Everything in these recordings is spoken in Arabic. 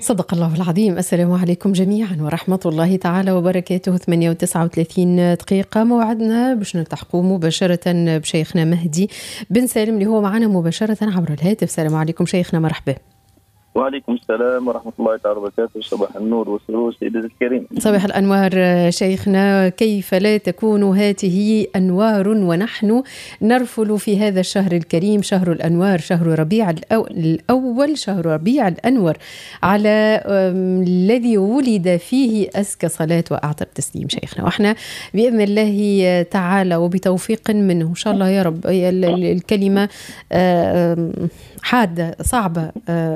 صدق الله العظيم. السلام عليكم جميعا ورحمة الله تعالى وبركاته. 8:39 دقيقة موعدنا باش نلتحقوا مباشرة بشيخنا مهدي بن سالم اللي هو معنا مباشرة عبر الهاتف. السلام عليكم شيخنا، مرحبا. وعليكم السلام ورحمة الله تعالى وبركاته. صباح النور والسرور سيدي الكريم. صباح الأنوار شيخنا، كيف لا تكون هذه أنوار ونحن نرفل في هذا الشهر الكريم، شهر الأنوار، شهر ربيع الأول، شهر ربيع الأنور، على الذي ولد فيه أزكى صلاة وأعطى التسليم شيخنا. وإحنا بإذن الله تعالى وبتوفيق منه إن شاء الله يا رب. الكلمة حادة صعبة،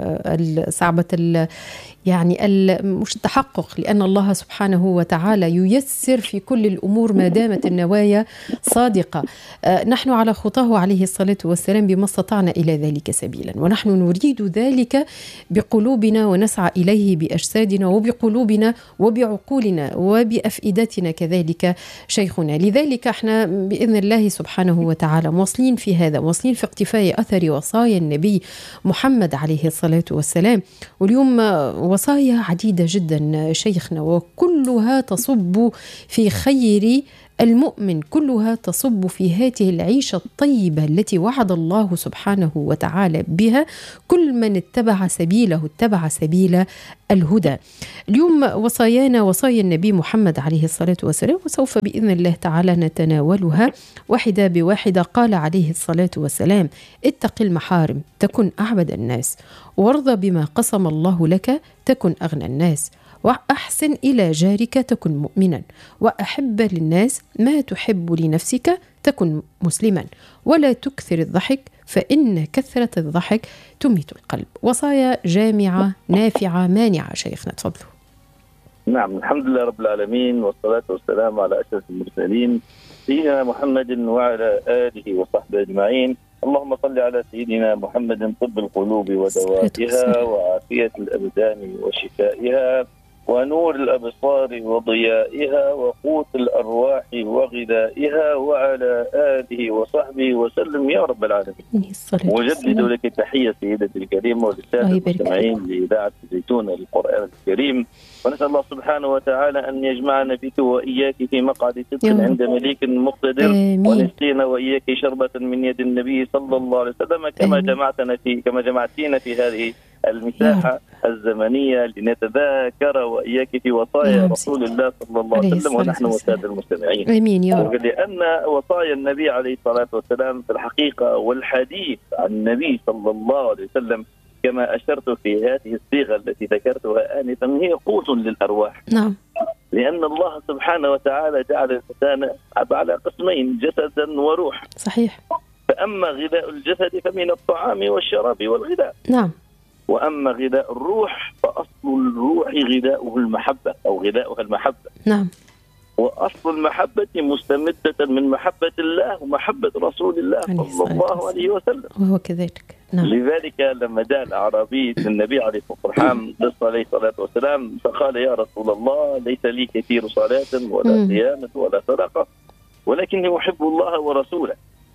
يعني مش التحقق، لأن الله سبحانه وتعالى ييسر في كل الأمور ما دامت النوايا صادقة. نحن على خطاه عليه الصلاة والسلام بما استطعنا إلى ذلك سبيلا، ونحن نريد ذلك بقلوبنا ونسعى إليه بأجسادنا وبقلوبنا وبعقولنا وبأفئدتنا كذلك شيخنا. لذلك احنا بإذن الله سبحانه وتعالى مواصلين في هذا، مواصلين في اقتفاء أثر وصايا النبي محمد عليه الصلاة والسلام. واليوم وصايا عديدة جدا شيخنا، وكلها تصب في خير المؤمن، كلها تصب في هذه العيشة الطيبة التي وعد الله سبحانه وتعالى بها كل من اتبع سبيله، اتبع سبيل الهدى. اليوم وصايانا وصايا النبي محمد عليه الصلاة والسلام، وسوف بإذن الله تعالى نتناولها واحدة بواحدة. قال عليه الصلاة والسلام: اتق المحارم تكن أعبد الناس، وارضى بما قسم الله لك تكن أغنى الناس، وأحسن إلى جارك تكن مؤمنا، وأحب للناس ما تحب لنفسك تكن مسلما، ولا تكثر الضحك فإن كثرة الضحك تميت القلب. وصايا جامعة نافعة مانعة شيخنا، تفضلوا. نعم، الحمد لله رب العالمين، والصلاة والسلام على أشرف المرسلين سيدنا محمد وعلى آله وصحبه أجمعين. اللهم صل على سيدنا محمد طب القلوب ودوائها، وعافية الأبدان وشفائها، ونور الأبصار وضيائها، وقوت الأرواح وغذائها، وعلى آله وصحبه وسلم يا رب العالمين. وجدد لك التحية سيدتي الكريمة وللسادة المستمعين لإذاعة زيتون القرآن الكريم، ونسأل الله سبحانه وتعالى أن يجمعنا فيك وإياك في مقعد صدق عند مليك مقتدر، ونسقينا وإياك شربة من يد النبي صلى الله عليه وسلم كما جمعتينا في هذه المساحة الزمنية لنتذاكر وإياك في وصايا رسول الله صلى الله عليه وسلم ونحن والسادة المستمعين. آمين يا رب. لأن وصايا النبي عليه الصلاة والسلام في الحقيقة والحديث عن النبي صلى الله عليه وسلم كما أشرت في هذه الصيغة التي ذكرتها آنفا هي قوت للأرواح. نعم. لأن الله سبحانه وتعالى جعل الإنسان على قسمين، جسدا وروح. صحيح. فأما غذاء الجسد فمن الطعام والشراب والغذاء. نعم. وأما غذاء الروح فأصل الروح غذاؤه المحبة أو غذاؤها المحبة. نعم. وأصل المحبة مستمدة من محبة الله ومحبة رسول الله صلى الله عليه وسلم، وهو كذلك. نعم. لذلك لما جاء الأعرابي للنبي عليه الصلاة والسلام فقال: يا رسول الله، ليس لي كثير صلاة ولا صيام ولا صدقة، ولكني أحب الله ورسوله.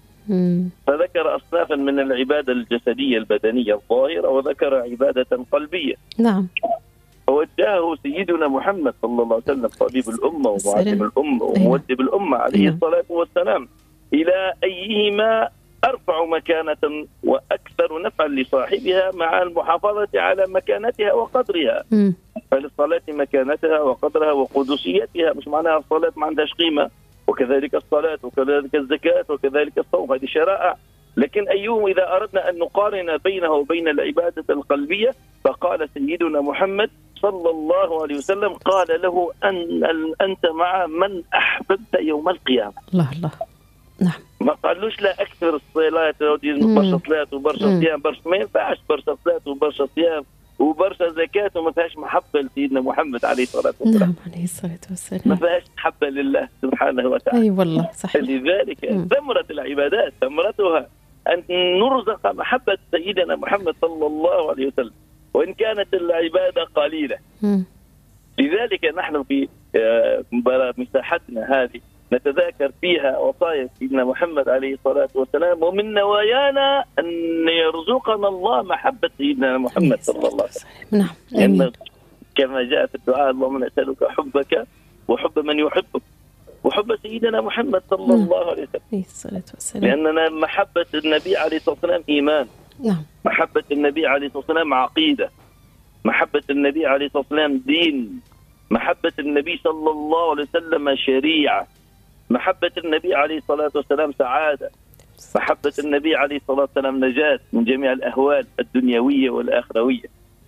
فذكر أصنافا من العبادة الجسدية البدنية الظاهرة، وذكر عبادة قلبية. نعم. فوجهه سيدنا محمد صلى الله عليه وسلم طبيب الأمة ومعلم الأمة ومؤدب الأمة عليه الصلاة والسلام إلى أيهما أرفع مكانة وأكثر نفعا لصاحبها مع المحافظة على مكانتها وقدرها. فللصلاة مكانتها وقدرها وقدسيتها، مش معناها الصلاة ما عندهاش قيمة، وكذلك الصلاة وكذلك الزكاة وكذلك الصوم، هذه شرائع. لكن أيهم إذا أردنا أن نقارن بينه وبين العبادة القلبية، فقال سيدنا محمد صلى الله عليه وسلم قال له: أنت مع من أحببت يوم القيامة. الله الله. نعم. ما قالوش لا أكثر الصلاة برشا صلاة وبرشا صيام، برشا ما ينفعش برشا صلاة وبرشا صيام وبرشا زكاة وما فيهاش محبة لسيدنا محمد عليه الصلاة والسلام. نعم عليه الصلاة والسلام. ما فيهاش محبة لله سبحانه وتعالى. أي والله صحيح. لذلك ثمرة العبادات ثمرتها أن نرزق محبة سيدنا محمد صلى الله عليه وسلم، وإن كانت العبادة قليلة. لذلك نحن في مساحتنا هذه نتذاكر فيها وصايا سيدنا محمد عليه الصلاة والسلام، ومن نوايانا أن يرزقنا الله محبة سيدنا محمد صلى الله عليه وسلم. نعم. كما جاء في الدعاء: اللهم نسألك حبك وحب من يحبك وحب سيدنا محمد صلى الله عليه وسلم، لأننا محبة النبي عليه الصلاة والسلام إيمان، محبة النبي عليه الصلاة والسلام عقيدة، محبة النبي عليه الصلاة والسلام دين، محبة النبي صلى الله عليه وسلم شريعة، محبة النبي عليه الصلاة والسلام سعادة، محبة النبي عليه الصلاة والسلام نجاة من جميع الأهوال الدنيوية والآخروية.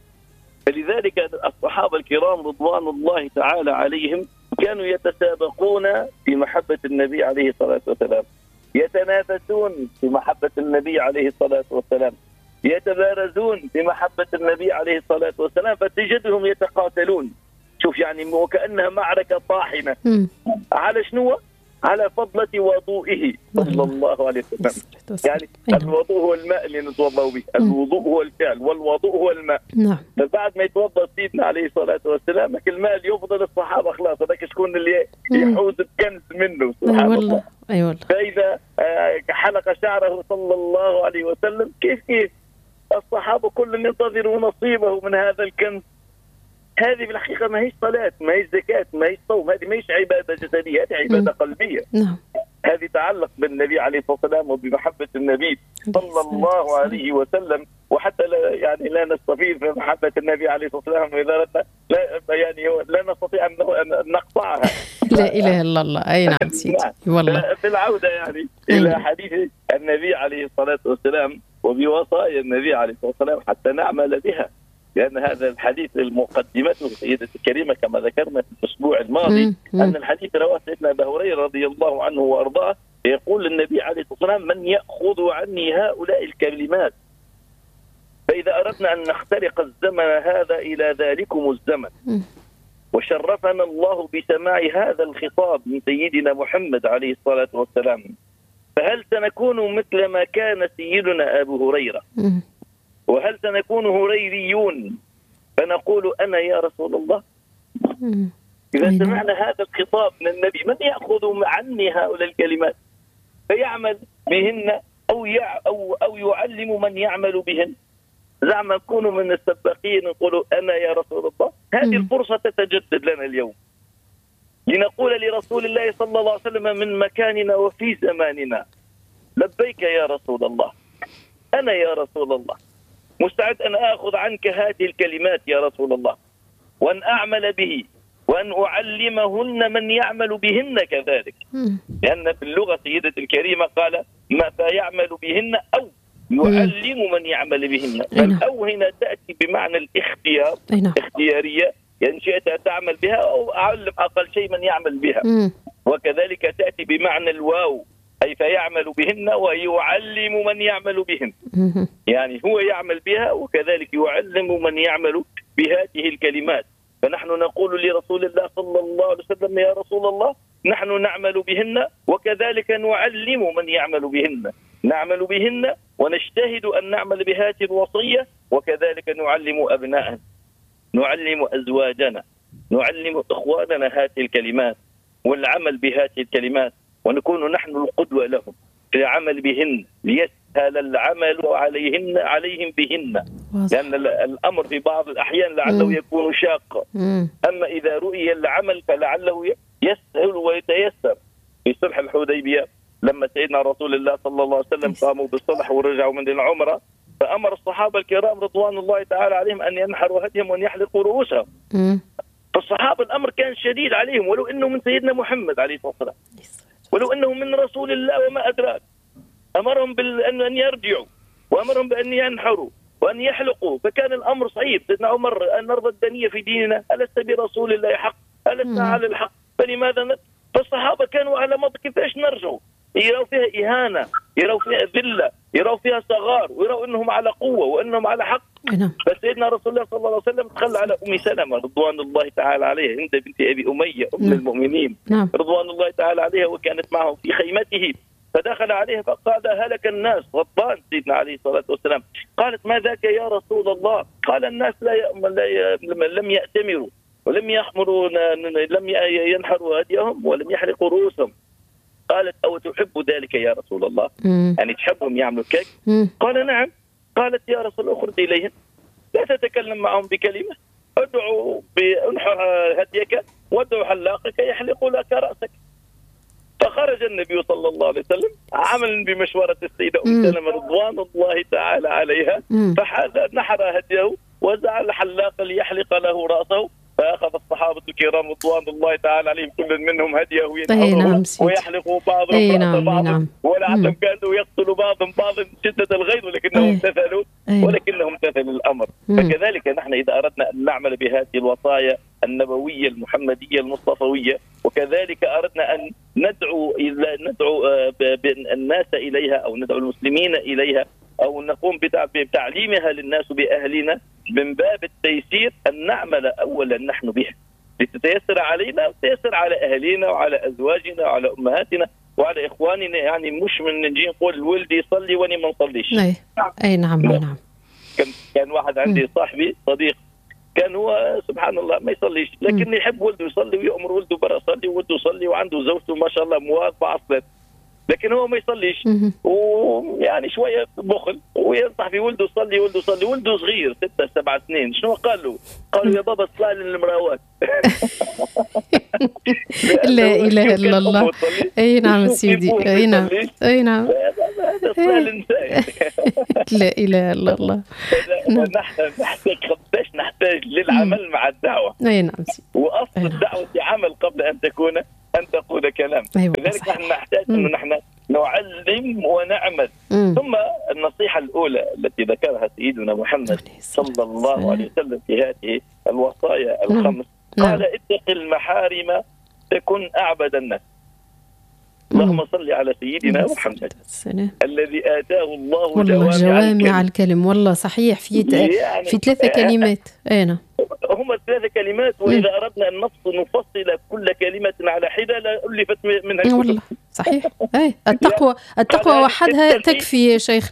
فلذلك الصحابة الكرام رضوان الله تعالى عليهم كانوا يتسابقون في محبة النبي عليه الصلاة والسلام، يتنافسون في محبة النبي عليه الصلاة والسلام، يتبارزون في محبة النبي عليه الصلاة والسلام، فتجدهم يتقاتلون. شوف يعني وكأنها معركة طاحنة على شنو؟ على فضلة وضوئه صلى الله عليه وسلم. يعني الوضوء هو الماء اللي نتوضأ به، الوضوء هو الفعل والوضوء هو الماء. فبعد ما يتوضأ سيدنا عليه الصلاة والسلام الماء اللي يفضل الصحابة خلاص هذاك شكون اللي يحوز بكنز منه سبحان الله. والله. فإذا حلق شعره صلى الله عليه وسلم كيف الصحابة كل ينتظروا نصيبه من هذا الكنز. هذه بالحقيقة ما هيش صلاة، ما هيش زكاة، ما هيش صوم، هذه ما هيش عبادة جسدية، هذه عبادة قلبية. هذه تعلق بالنبي عليه الصلاة والسلام وبمحبة النبي صلى الله عليه وسلم. وحتى لا نستفيد في محبة النبي عليه الصلاة والسلام إذا أردنا لا نستطيع أن نقطعها. لا إله إلا الله. أي نعم سيدي والله. في العودة إلى حديث النبي عليه الصلاة والسلام وبوصايا النبي عليه الصلاة والسلام حتى نعمل بها، لأن هذا الحديث مقدمته سيدتي الكريمة كما ذكرنا في الأسبوع الماضي أن الحديث رواه سيدنا أبي هريرة رضي الله عنه وأرضاه، يقول النبي عليه الصلاة والسلام: من يأخذ عني هؤلاء الكلمات. فإذا أردنا أن نخترق الزمن هذا إلى ذلكم الزمن وشرفنا الله بسماع هذا الخطاب من سيدنا محمد عليه الصلاة والسلام، فهل سنكون مثل ما كان سيدنا أبو هريرة؟ وهل سنكون هريريون فنقول أنا يا رسول الله؟ إذا سمعنا هذا الخطاب من النبي من يأخذ عني هؤلاء الكلمات فيعمل بهن أو يعلم من يعمل بهن؟ زعما نكونوا من السباقين نقولوا أنا يا رسول الله. هذه الفرصة تتجدد لنا اليوم لنقول لرسول الله صلى الله عليه وسلم من مكاننا وفي زماننا: لبيك يا رسول الله، أنا يا رسول الله مستعد أن آخذ عنك هذه الكلمات يا رسول الله، وأن أعمل به وأن أعلمهن من يعمل بهن كذلك. لأن في اللغة سيدتي الكريمة قال: ما فيعمل بهن أو يعلم من يعمل بهن. فالأو هنا تأتي بمعنى الاختيار، اختيارية، يعني شئت تعمل بها أو أعلم أقل شيء من يعمل بها. وكذلك تأتي بمعنى الواو، أي فيعمل بهن ويعلم من يعمل بهن، يعني هو يعمل بها وكذلك يعلم من يعمل بهذه الكلمات. فنحن نقول لرسول الله صلى الله عليه وسلم: يا رسول الله نحن نعمل بهن وكذلك نعلم من يعمل بهن، نعمل بهن ونجتهد أن نعمل بهذه الوصية، وكذلك نعلم أبناءنا، نعلم أزواجنا، نعلم إخواننا هذه الكلمات والعمل بهذه الكلمات، ونكون نحن القدوة لهم في العمل بهن ليسهل العمل عليهم بهن. لأن الأمر في بعض الأحيان لعله يكون شاقا، أما إذا رؤي العمل فلعله يسهل ويتيسر. في صلح الحديبية لما سيدنا رسول الله صلى الله عليه وسلم قاموا بالصلح ورجعوا من العمرة، فأمر الصحابة الكرام رضوان الله تعالى عليهم أن ينحروا هديهم وأن يحلقوا رؤوسهم. فالصحابة الأمر كان شديد عليهم ولو أنه من سيدنا محمد عليه الصلاة والسلام، ولو أنه من رسول الله وما أدراك. أمرهم بأن يرجعوا وأمرهم بأن ينحروا وأن يحلقوا، فكان الأمر صعيب. سيدنا عمر: أن نرضى الدنيا في ديننا؟ ألست برسول الله حق؟ ألسنا على الحق؟ فلماذا فالصحابة كانوا على مضض كيفاش نرجعوا، يروا فيها إهانة، يروا فيها ذلة، يروا فيها صغار، ويروا أنهم على قوة وأنهم على حق. فسيدنا رسول الله صلى الله عليه وسلم تخلى على أم سلمة رضوان الله تعالى عليها، هند بنت أبي أمية أم المؤمنين رضوان الله تعالى عليها، وكانت معه في خيمته، فدخل عليها فقال: هلك الناس. غضبان سيدنا عليه الصلاة والسلام. قالت: ما ذاك يا رسول الله؟ قال: الناس لم يأتمروا ولم يحمروا، لم ينحروا هديهم ولم يحرقوا رؤوسهم. قالت: أو تحب ذلك يا رسول الله؟ يعني تحبهم يعملوا كيك؟ قال: نعم. قالت: يا رسول الله اخرج إليهم، لا تتكلم معهم بكلمة، ادعو بانحر هديك وادعو حلاقك يحلق لك رأسك. فخرج النبي صلى الله عليه وسلم عملا بمشورة السيدة أم سلمة رضوان الله تعالى عليها، فنحر هديه وجعل الحلاق ليحلق له رأسه. فأخذ الصحابة الكرام رضوان الله تعالى عليهم كل منهم هديه ينحره ويحلقوا بعضهم رأس بعض، ولعلهم كانوا يقتلوا بعضهم بعضا شدة الغيظ، ولكنهم امتثلوا الأمر. فكذلك نحن إذا أردنا أن نعمل بهذه الوصايا النبوية المحمدية المصطفوية، وكذلك أردنا أن ندعو الناس إليها أو ندعو المسلمين إليها أو نقوم بتعليمها للناس بأهلنا من باب التيسير، أن نعمل أولا نحن بها لتتيسر علينا وتيسر على أهلنا وعلى أزواجنا وعلى أمهاتنا وعلى إخواننا. يعني مش من نجي نقول ولدي يصلي وأنا ما نصليش. أي نعم. نعم. كان واحد عندي صاحبي صديق كان هو سبحان الله ما يصليش، لكن يحب ولده يصلي ويأمر ولده برا صلي، وولده يصلي وعنده زوجته ما شاء الله مواظبة أصلا، لكن هو ما يصليش ويعني شويه بخل وينصح في ولده يصلي. ولده صغير 6-7 سنين. شنو قال له؟ قال: يا بابا صلي للمراوات. لا اله الا الله. اي نعم سيدي. اي نعم. صلي للنساء. لا اله الا الله. نحن نحتاج للعمل مع الدعوه. اي نعم سيدي. واصل الدعوه عمل قبل ان تقول كلام. لذلك نحن نحتاج انه نحن نعلم ونعمل. ثم النصيحة الأولى التي ذكرها سيدنا محمد صلى الله عليه وسلم في هذه الوصايا الخمس، قال: اتق المحارم تكن أعبد الناس. اللهم صل على سيدنا محمد الذي آتاه الله جوامع الكلم. والله صحيح في 3 كلمات. أنا هم 3 كلمات، وإذا أردنا أن نفصل كل كلمة على حدة لألفت منها الكتب. والله صحيح. التقوى وحدها تكفي يا شيخ.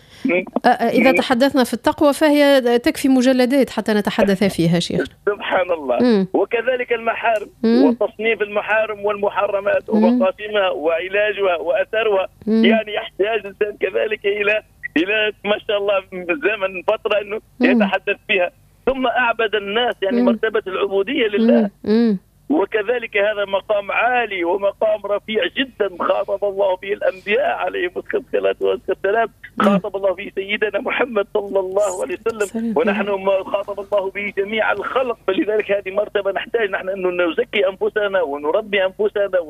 إذا تحدثنا في التقوى فهي تكفي مجلدات حتى نتحدث فيها شيخ. سبحان الله. وكذلك المحارم وتصنيف المحارم والمحرمات ومقاسمها وعلاجها وأثرها. يعني يحتاج الإنسان كذلك إلى ما شاء الله زمن فترة أنه يتحدث فيها. ثم أعبد الناس، يعني مرتبة العبودية لله. وكذلك هذا مقام عالي ومقام رفيع جدا خاطب الله به الأنبياء عليهم الصلاة والسلام، خاطب الله به سيدنا محمد صلى الله عليه وسلم، ونحن خاطب الله به جميع الخلق. فلذلك هذه مرتبة نحتاج نحن أن نزكي أنفسنا ونربي أنفسنا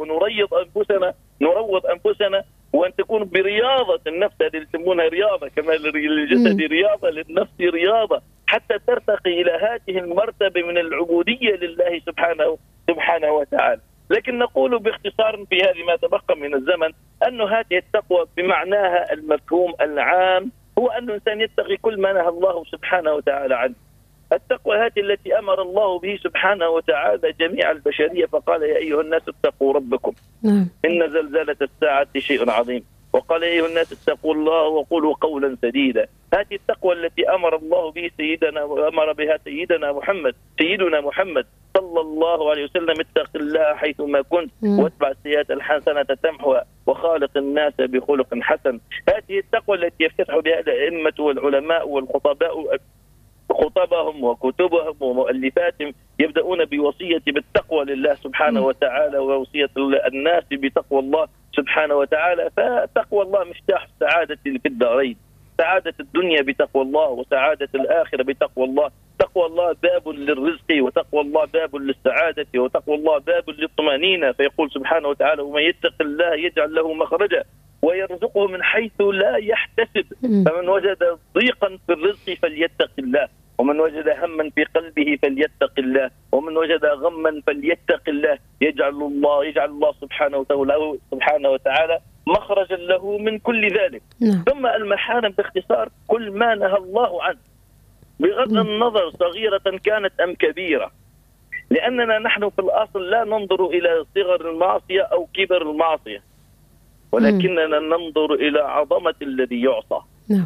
نروض أنفسنا، وأن تكون برياضة النفس. هذه يسمونها رياضة، كما للجسد رياضة للنفس رياضة، حتى ترتقي إلى هذه المرتبة من العبودية لله سبحانه وتعالى. لكن نقول باختصار في هذه ما تبقى من الزمن أن هذه التقوى بمعناها المفهوم العام هو أن الإنسان يتقي كل ما نهى الله سبحانه وتعالى عنه. التقوى هذه التي أمر الله به سبحانه وتعالى جميع البشرية، فقال: يا أيها الناس اتقوا ربكم إن زلزلة الساعة شيء عظيم. وقال: يا أيها الناس اتقوا الله وقولوا قولا سديدا. هذه التقوى التي أمر الله به وأمر بها سيدنا محمد صلى الله عليه وسلم: اتق الله حيثما كنت واتبع السيئات الحسنة تمحوها وخالق الناس بخلق حسن. هذه التقوى التي يفتتح بها الأئمة والعلماء والخطباء خطبهم وكتبهم ومؤلفاتهم يبدأون بوصية بالتقوى لله سبحانه وتعالى، ووصية الناس بتقوى الله سبحانه وتعالى. فتقوى الله مفتاح السعادة في الدارين، سعادة الدنيا بتقوى الله وسعادة الآخرة بتقوى الله. تقوى الله باب للرزق، وتقوى الله باب للسعادة، وتقوى الله باب للطمأنينة. فيقول سبحانه وتعالى: ومن يتق الله يجعل له مخرجا ويرزقه من حيث لا يحتسب. فمن وجد ضيقا في الرزق فليتق الله، ومن وجد هما في قلبه فليتق الله، ومن وجد غما فليتق الله. يجعل الله سبحانه وتعالى مخرجا له من كل ذلك. ثم المحارم باختصار كل ما نهى الله عنه، بغض النظر صغيرة كانت أم كبيرة، لأننا نحن في الأصل لا ننظر إلى صغر المعصية أو كبر المعصية، ولكننا ننظر إلى عظمة الذي يعصى.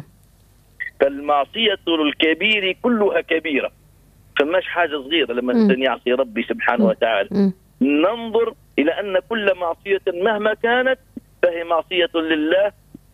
فالمعصية الكبير كلها كبيرة، فماش حاجة صغيرة لما الإنسان يعصي ربي سبحانه وتعالى. ننظر إلى أن كل معصية مهما كانت فهي معصية لله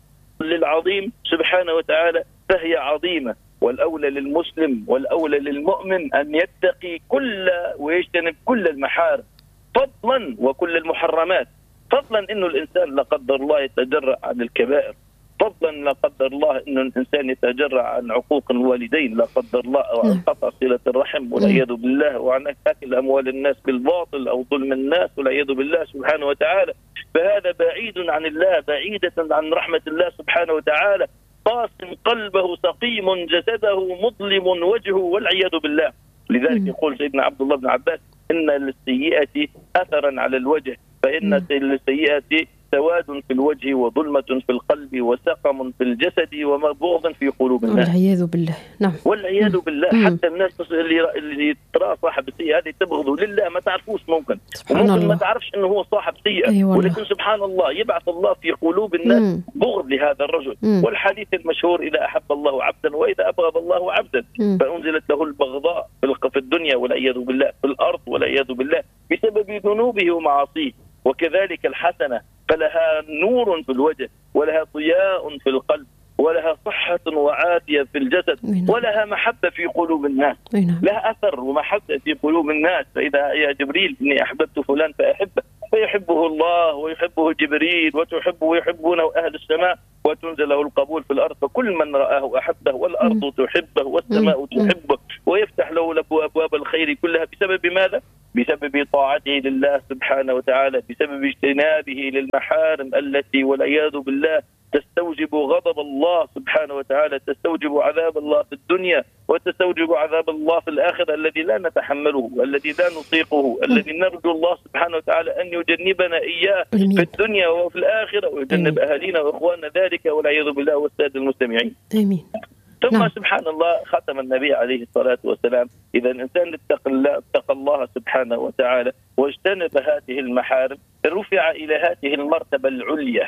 العظيم سبحانه وتعالى، فهي عظيمة. والأولى للمسلم والأولى للمؤمن أن يتقي كل ويجتنب كل المحارم فضلا وكل المحرمات، فضلا إنه الإنسان لا قدر الله يتجرأ عن الكبائر، فضلا لا قدر الله إنه الإنسان يتجرأ عن عقوق الوالدين لا قدر الله، أو عن قطع صلة الرحم والعياذ بالله، وعن أكل أموال الناس بالباطل أو ظلم الناس والعياذ بالله سبحانه وتعالى. فهذا بعيد عن الله، بعيدة عن رحمة الله سبحانه وتعالى، قاسم قلبه سقيم جسده مظلم وجهه والعياذ بالله. لذلك يقول سيدنا عبد الله بن عباس: إن للسيئة أثرا على الوجه، فإن للسيئة سواد في الوجه وظلمة في القلب وسقم في الجسد ومبغض في قلوب الناس. والعياذ بالله. نعم. والعياذ بالله. حتى الناس اللي ترى صاحب السيئة هذه تبغضه لله، ما تعرفوش ممكن ما تعرفش انه هو صاحب سيئة، ولكن سبحان الله يبعث الله في قلوب الناس بغض لهذا الرجل. والحديث المشهور: إذا أحب الله عبدا وإذا أبغض الله عبدا فأنزلت له البغضاء في الدنيا والعياذ بالله، في الأرض والعياذ بالله، بسبب ذنوبه ومعاصيه. وكذلك الحسنة فلها نور في الوجه، ولها ضياء في القلب، ولها صحة وعافية في الجسد، ولها محبة في قلوب الناس، لها أثر ومحبة في قلوب الناس. فإذا يا جبريل إني أحببت فلان فأحبه، فيحبه الله ويحبه جبريل وتحبه ويحبونه أهل السماء، وتنزل له القبول في الأرض، فكل من رآه أحبه، والأرض تحبه والسماء تحبه، ويفتح له أبواب الخير كلها. بسبب ماذا؟ بسبب طاعته لله سبحانه وتعالى، بسبب اجتنابه للمحارم التي والعياذ بالله تستوجب غضب الله سبحانه وتعالى، تستوجب عذاب الله في الدنيا، وتستوجب عذاب الله في الآخرة الذي لا نتحمله، الذي لا نطيقه، الذي نرجو الله سبحانه وتعالى أن يجنبنا إياه في الدنيا وفي الآخرة، ويجنب أهالينا وإخواننا ذلك والعياذ بالله والسادة المستمعين. آمين. ثم سبحان الله ختم النبي عليه الصلاة والسلام: إذا الإنسان اتقى الله سبحانه وتعالى واجتنب هذه المحارم رفع إلى هذه المرتبة العليا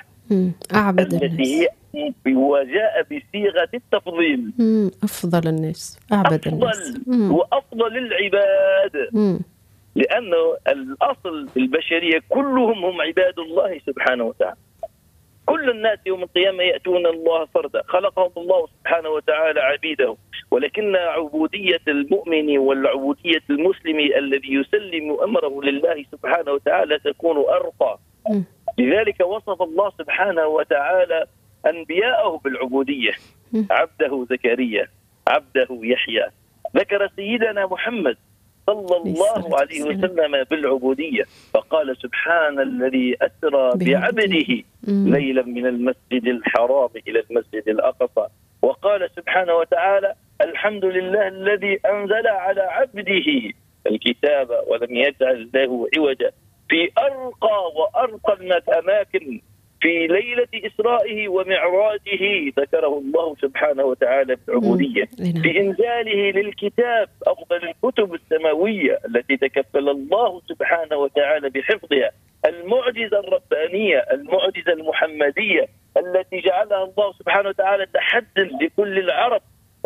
التي هي وجاء بصيغة التفضيل، أفضل الناس، أعبد الناس، وأفضل العباد، لأنه الأصل البشرية كلهم هم عباد الله سبحانه وتعالى. كل الناس يوم القيامة يأتون الله فردا، خلقهم الله سبحانه وتعالى عبيده، ولكن عبودية المؤمن والعبودية المسلم الذي يسلم أمره لله سبحانه وتعالى تكون أرقى. لذلك وصف الله سبحانه وتعالى أنبياءه بالعبودية: عبده زكريا، عبده يحيى. ذكر سيدنا محمد صلى الله عليه وسلم بالعبودية، فقال: سبحان الذي أسرى بعبده ليلا من المسجد الحرام إلى المسجد الأقصى. وقال سبحانه وتعالى: الحمد لله الذي أنزل على عبده الكتاب ولم يجعل له عوجا، في أرقى وأرقى الأماكن في ليلة إسرائه ومعراجه ذكره الله سبحانه وتعالى بالعبودية، في إنزاله للكتاب أفضل الكتب السماوية التي تكفل الله سبحانه وتعالى بحفظها، المعجزة الربانية، المعجزة المحمدية التي جعلها الله سبحانه وتعالى تحدي لكل العرب،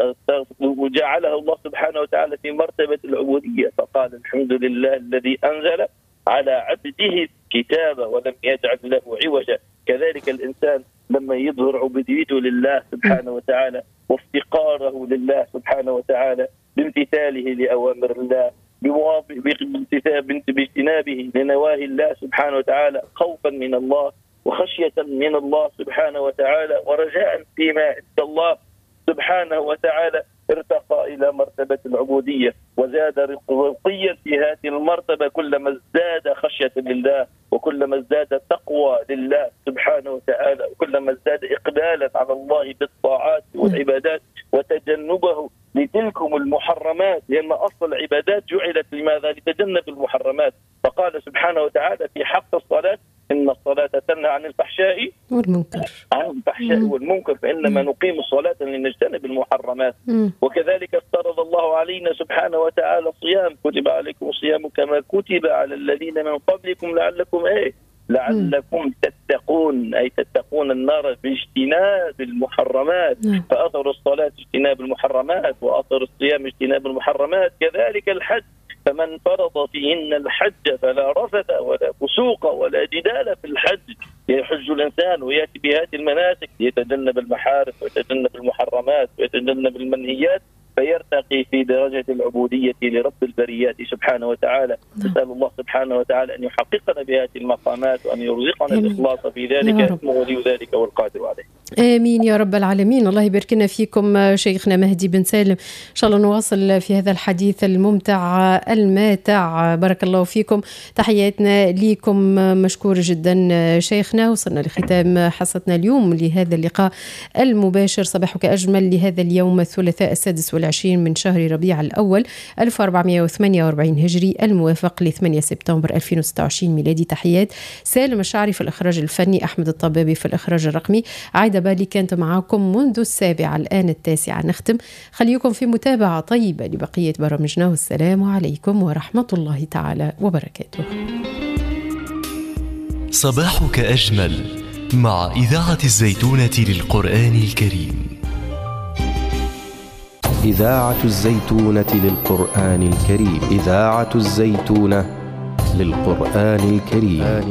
وجعلها الله سبحانه وتعالى في مرتبة العبودية، فقال: الحمد لله الذي أنزل على عبده الكتاب ولم يجعل له عوجا. كذلك الإنسان لما يظهر عبوديته لله سبحانه وتعالى وافتقاره لله سبحانه وتعالى بامتثاله لأوامر الله، باجتنابه لنواهي الله سبحانه وتعالى، خوفا من الله وخشية من الله سبحانه وتعالى ورجاء فيما عند الله سبحانه وتعالى، ارتقى إلى مرتبة العبودية وزاد رقيا في هذه المرتبة كلما ازداد خشية لله، وكلما ازداد تقوى لله سبحانه وتعالى، وكلما ازداد إقبالا على الله بالطاعات والعبادات وتجنبه لتلكم المحرمات، لأن أصل العبادات جعلت لماذا؟ لتجنب المحرمات. فقال سبحانه وتعالى في حق الصلاة: إن الصلاة تنهى عن الفحشاء والمنكر، فإنما نقيم الصلاة لنجتنب المحرمات. وكذلك افترض الله علينا سبحانه وتعالى الصيام: كتب عليكم الصيام كما كتب على الذين من قبلكم لعلكم تتقون، أي تتقون النار باجتناب المحرمات. فأثر الصلاة اجتناب المحرمات، وأثر الصيام اجتناب المحرمات. كذلك الحج: فمن فمن فرض فيهن الحج فلا رفث ولا فسوق ولا جدال في الحج. يحج الإنسان ويأتي بهذه المناسك يتجنب المحارم ويتجنب المحرمات ويتجنب المنهيات، فيرتقي في درجة العبودية لرب البريات سبحانه وتعالى. نسأل الله سبحانه وتعالى أن يحققنا بهذه المقامات وأن يرزقنا الإخلاص في ذلك، اسمه ولي ذلك والقادر عليه. آمين يا رب العالمين. الله يبارك لنا فيكم شيخنا مهدي بن سالم. إن شاء الله نواصل في هذا الحديث الممتع الماتع. بارك الله فيكم، تحياتنا لكم، مشكور جدا شيخنا. وصلنا لختام حصتنا اليوم لهذا اللقاء المباشر صباحك أجمل لهذا اليوم الثلاثاء 26 من شهر ربيع الأول 1448 هجري الموافق ل 8 سبتمبر 2026 ميلادي. تحيات سالم الشعري في الإخراج الفني، أحمد الطبابي في الإخراج الرقمي، عايدة بالي كانت معكم منذ 7 الآن 9 نختم. خليكم في متابعة طيبة لبقية برامجنا، والسلام عليكم ورحمة الله تعالى وبركاته. صباحك أجمل مع إذاعة الزيتونة للقرآن الكريم. إذاعة الزيتونة للقرآن الكريم. إذاعة الزيتونة للقرآن الكريم.